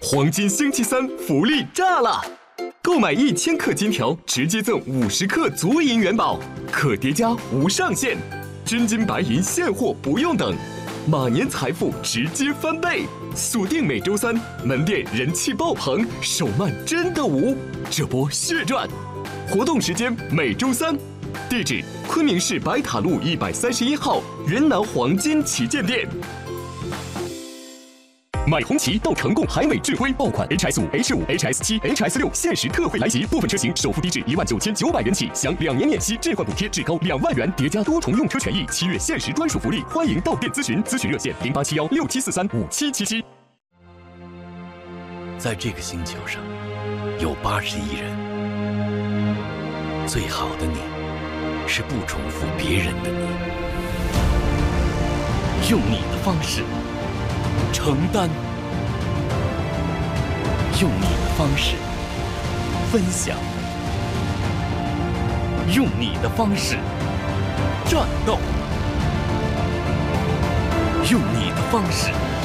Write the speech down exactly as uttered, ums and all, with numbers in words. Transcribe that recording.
黄金星期三福利炸了！购买一千克金条，直接赠五十克足银元宝，可叠加无上限，真金白银现货不用等，马年财富直接翻倍！锁定每周三，门店人气爆棚，手慢真的无，这波血赚！活动时间每周三，地址昆明市白塔路一百三十一号云南黄金旗舰店。买红旗到成贡海美智辉爆款 H S 五、H 五、H S 七、H S 六限时特惠来袭，部分车型首付低至一万九千九百元起，享两年免息置换补贴至高两万元，叠加多重用车权益，七月限时专属福利，欢迎到店咨询，咨询热线零八七幺六七四三五七七七。 在这个星球上，有八十亿人，最好的你，是不重复别人的你，用你的方式承担，用你的方式分享，用你的方式战斗，用你的方式